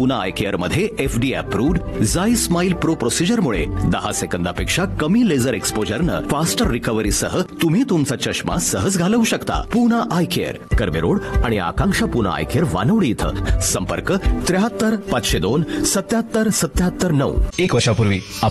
Poona I care मध्ये FDA approved झाई smile pro प्रोसिजरमुळे 10 सेकंदापेक्षा कमी laser एक्सपोजरनं faster recovery सह तुम्ही तुमचा चष्मा सहज घालवू शकता. Poona I care, Karve road आणि आकांक्षा पूना आय केअर, वानवडी इथं. संपर्क 73 502 77 77 9. 1 वर्षापूर्वी